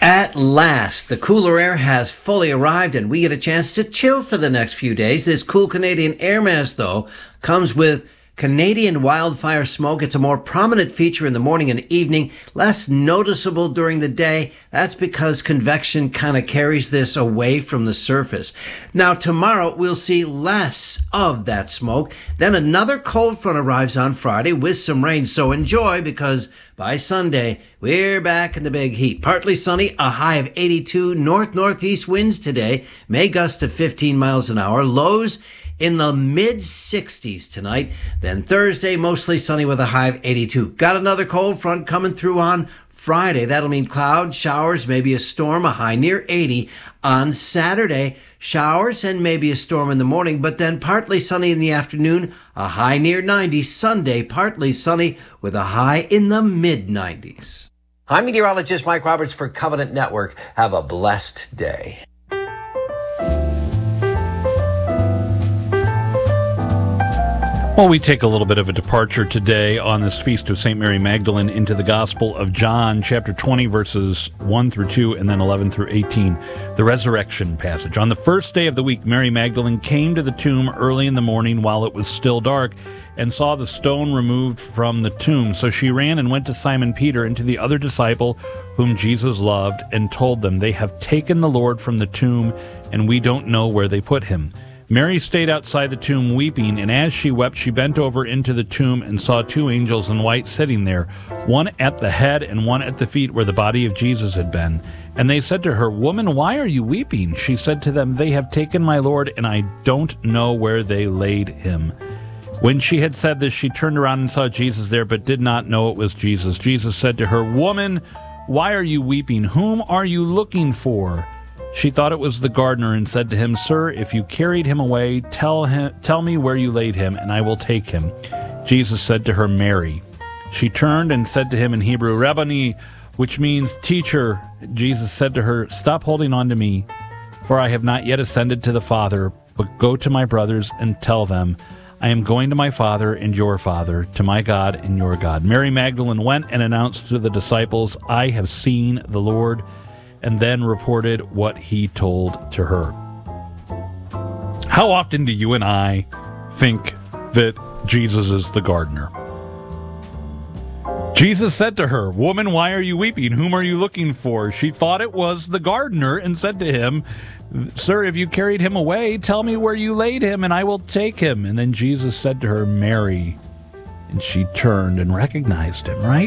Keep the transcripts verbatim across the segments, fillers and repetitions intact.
At last, the cooler air has fully arrived and we get a chance to chill for the next few days. This cool Canadian air mass, though, comes with Canadian wildfire smoke. It's a more prominent feature in the morning and evening, less noticeable during the day. That's because convection kind of carries this away from the surface. Now, tomorrow we'll see less of that smoke. Then another cold front arrives on Friday with some rain. So enjoy, because by Sunday, we're back in the big heat. Partly sunny, a high of eighty-two, north-northeast winds today, may gust to fifteen miles an hour. Lows in the mid sixties tonight. Then Thursday, mostly sunny with a high of eighty-two. Got another cold front coming through on Friday. That'll mean clouds, showers, maybe a storm, a high near eighty. On Saturday, showers and maybe a storm in the morning, but then partly sunny in the afternoon, a high near ninety. Sunday, partly sunny with a high in the mid nineties. I'm meteorologist Mike Roberts for Covenant Network. Have a blessed day. Well, we take a little bit of a departure today on this feast of Saint Mary Magdalene into the Gospel of John, chapter twenty, verses one through two, and then eleven through eighteen, the resurrection passage. On the first day of the week, Mary Magdalene came to the tomb early in the morning while it was still dark and saw the stone removed from the tomb. So she ran and went to Simon Peter and to the other disciple whom Jesus loved and told them, "They have taken the Lord from the tomb, and we don't know where they put him." Mary stayed outside the tomb weeping, and as she wept, she bent over into the tomb and saw two angels in white sitting there, one at the head and one at the feet where the body of Jesus had been. And they said to her, "Woman, why are you weeping?" She said to them, "They have taken my Lord, and I don't know where they laid him." When she had said this, she turned around and saw Jesus there, but did not know it was Jesus. Jesus said to her, "Woman, why are you weeping? Whom are you looking for?" She thought it was the gardener and said to him, "Sir, if you carried him away, tell him, tell me where you laid him, and I will take him." Jesus said to her, "Mary." She turned and said to him in Hebrew, "Rabboni," which means teacher. Jesus said to her, "Stop holding on to me, for I have not yet ascended to the Father, but go to my brothers and tell them, I am going to my Father and your Father, to my God and your God." Mary Magdalene went and announced to the disciples, "I have seen the Lord," and then reported what he told to her. How often do you and I think that Jesus is the gardener? Jesus said to her, "Woman, why are you weeping? Whom are you looking for?" She thought it was the gardener and said to him, "Sir, if you carried him away, tell me where you laid him, and I will take him." And then Jesus said to her, "Mary." And she turned and recognized him, right?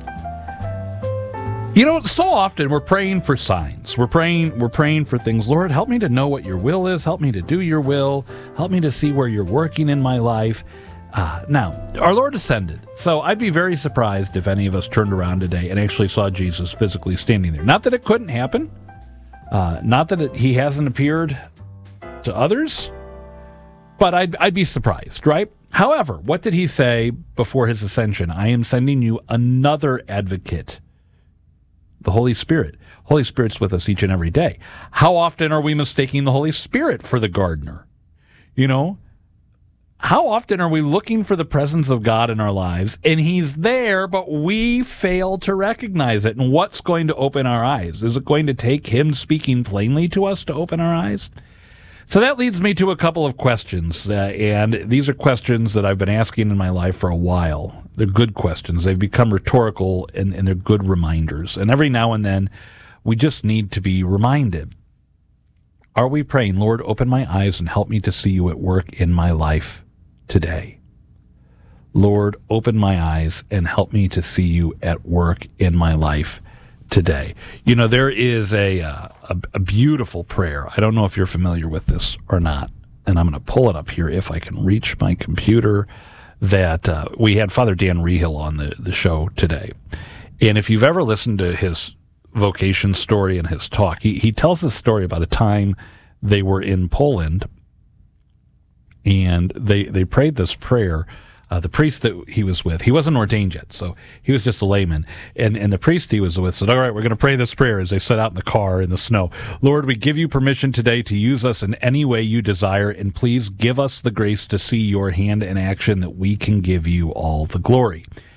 You know, so often we're praying for signs. We're praying, we're praying for things. Lord, help me to know what your will is. Help me to do your will. Help me to see where you're working in my life. Uh, now, our Lord ascended. So I'd be very surprised if any of us turned around today and actually saw Jesus physically standing there. Not that it couldn't happen. Uh, not that it, he hasn't appeared to others. But I'd, I'd be surprised, right? However, what did he say before his ascension? "I am sending you another advocate, the Holy Spirit." Holy Spirit's with us each and every day. How often are we mistaking the Holy Spirit for the gardener? You know, how often are we looking for the presence of God in our lives, and he's there, but we fail to recognize it? And what's going to open our eyes? Is it going to take him speaking plainly to us to open our eyes? So that leads me to a couple of questions, uh, and these are questions that I've been asking in my life for a while. They're good questions. They've become rhetorical, and, and they're good reminders. And every now and then, we just need to be reminded. Are we praying, "Lord, open my eyes and help me to see you at work in my life today"? Lord, open my eyes and help me to see you at work in my life today. You know, there is a, uh, a a beautiful prayer. I don't know if you're familiar with this or not, and I'm going to pull it up here if I can reach my computer. That uh, we had Father Dan Rehill on the, the show today. And if you've ever listened to his vocation story and his talk, he, he tells this story about a time they were in Poland, and they, they prayed this prayer. Uh, the priest that he was with, he wasn't ordained yet, so he was just a layman. And, and the priest he was with said, "All right, we're going to pray this prayer," as they set out in the car in the snow. "Lord, we give you permission today to use us in any way you desire, and please give us the grace to see your hand in action that we can give you all the glory."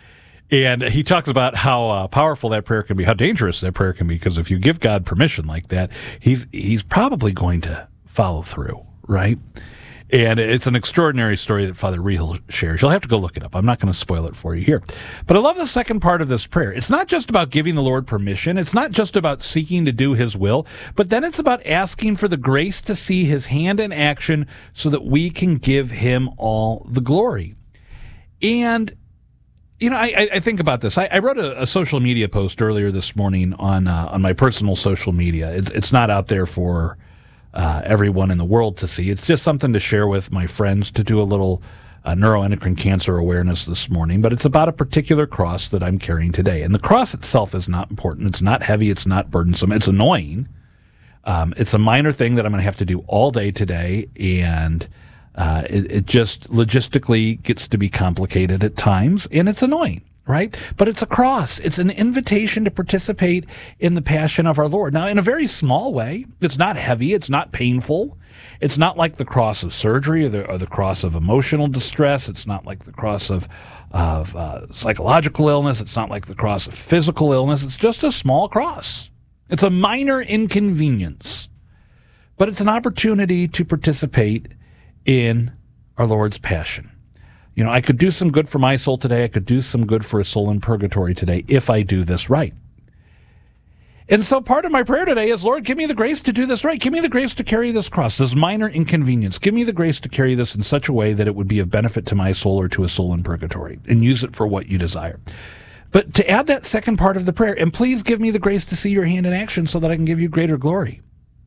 And he talks about how uh, powerful that prayer can be, how dangerous that prayer can be, because if you give God permission like that, he's he's probably going to follow through, right? And it's an extraordinary story that Father Rehel shares. You'll have to go look it up. I'm not going to spoil it for you here. But I love the second part of this prayer. It's not just about giving the Lord permission. It's not just about seeking to do his will, but then it's about asking for the grace to see his hand in action so that we can give him all the glory. And You know, I, I think about this. I, I wrote a, a social media post earlier this morning on uh, on my personal social media. It's, it's not out there for uh, everyone in the world to see. It's just something to share with my friends to do a little uh, neuroendocrine cancer awareness this morning. But it's about a particular cross that I'm carrying today. And the cross itself is not important. It's not heavy. It's not burdensome. It's annoying. Um, it's a minor thing that I'm going to have to do all day today. And Uh, it, it just logistically gets to be complicated at times, and it's annoying, right? But it's a cross. It's an invitation to participate in the passion of our Lord. Now, in a very small way, it's not heavy. It's not painful. It's not like the cross of surgery or the, or the cross of emotional distress. It's not like the cross of, of uh, psychological illness. It's not like the cross of physical illness. It's just a small cross. It's a minor inconvenience, but it's an opportunity to participate in our Lord's passion. You know, I could do some good for my soul today. I could do some good for a soul in purgatory today if I do this right. And so part of my prayer today is, Lord, give me the grace to do this right. Give me the grace to carry this cross, this minor inconvenience. Give me the grace to carry this in such a way that it would be of benefit to my soul or to a soul in purgatory, and use it for what you desire. But to add that second part of the prayer, and please give me the grace to see your hand in action so that I can give you greater glory.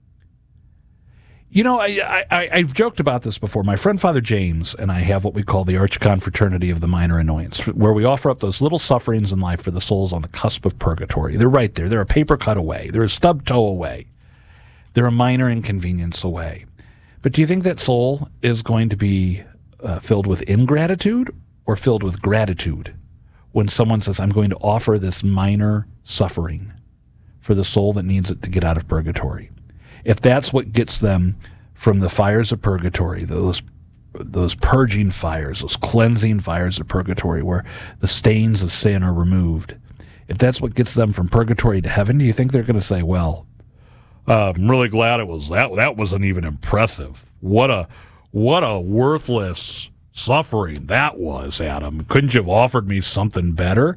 You know, I, I, I've joked about this before. My friend Father James and I have what we call the Arch Confraternity of the Minor Annoyance, where we offer up those little sufferings in life for the souls on the cusp of purgatory. They're right there. They're a paper cut away. They're a stub toe away. They're a minor inconvenience away. But do you think that soul is going to be uh, filled with ingratitude or filled with gratitude when someone says, I'm going to offer this minor suffering for the soul that needs it to get out of purgatory? If that's what gets them from the fires of purgatory, those those purging fires, those cleansing fires of purgatory where the stains of sin are removed, if that's what gets them from purgatory to heaven, do you think they're going to say, well, uh, I'm really glad it was that. That wasn't even impressive. What a, what a worthless suffering that was, Adam. Couldn't you have offered me something better?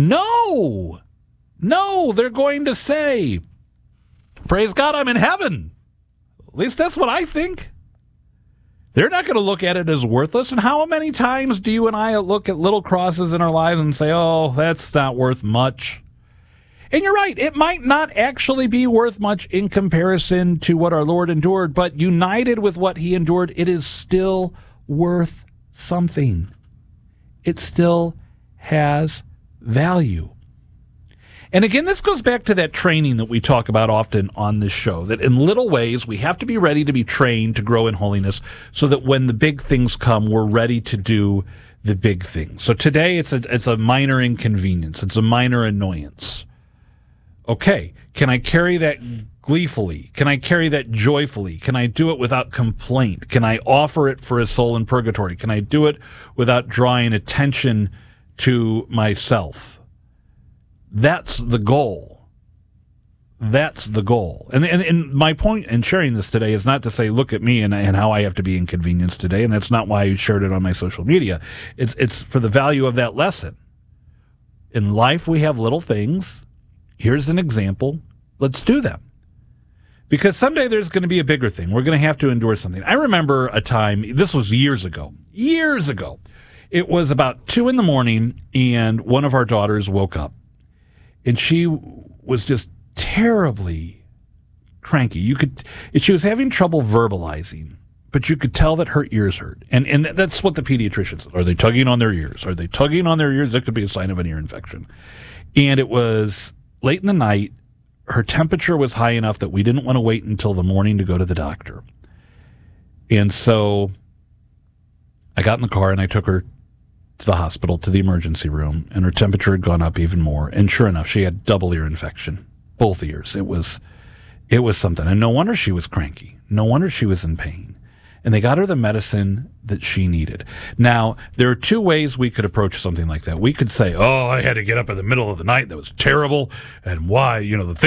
No, no, they're going to say, praise God, I'm in heaven. At least that's what I think. They're not going to look at it as worthless. And how many times do you and I look at little crosses in our lives and say, oh, that's not worth much? And you're right. It might not actually be worth much in comparison to what our Lord endured, but united with what he endured, it is still worth something. It still has value. And again, this goes back to that training that we talk about often on this show, that in little ways we have to be ready to be trained to grow in holiness so that when the big things come, we're ready to do the big things. So today it's a, it's a minor inconvenience. It's a minor annoyance. Okay, can I carry that gleefully? Can I carry that joyfully? Can I do it without complaint? Can I offer it for a soul in purgatory? Can I do it without drawing attention to myself? That's the goal. That's the goal. And, and and my point in sharing this today is not to say, look at me and, and how I have to be inconvenienced today, and that's not why I shared it on my social media. It's it's for the value of that lesson. In life, we have little things. Here's an example. Let's do them. Because someday there's going to be a bigger thing. We're going to have to endure something. I remember a time, this was years ago, years ago. It was about two in the morning, and one of our daughters woke up. And she was just terribly cranky. You could, she was having trouble verbalizing, but you could tell that her ears hurt. And and that's what the pediatrician said. Are they tugging on their ears? Are they tugging on their ears? That could be a sign of an ear infection. And it was late in the night. Her temperature was high enough that we didn't want to wait until the morning to go to the doctor. And so I got in the car and I took her to the hospital, to the emergency room, and her temperature had gone up even more. And sure enough, she had double ear infection, both ears. It was, it was something. And no wonder she was cranky. No wonder she was in pain. and they got her the medicine that she needed. Now, there are two ways we could approach something like that. We could say, oh, I had to get up in the middle of the night. That was terrible. And why, you know, the thing